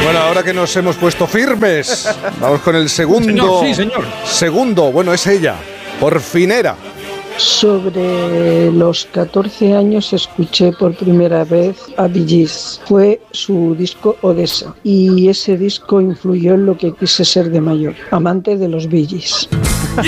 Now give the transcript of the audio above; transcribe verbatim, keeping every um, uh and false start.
Bueno, ahora que nos hemos puesto firmes, vamos con el segundo. Señor, sí, señor. Segundo, bueno, es ella, por finera. Sobre los catorce años escuché por primera vez a Bee Gees. Fue su disco Odessa y ese disco influyó en lo que quise ser de mayor, amante de los Bee Gees.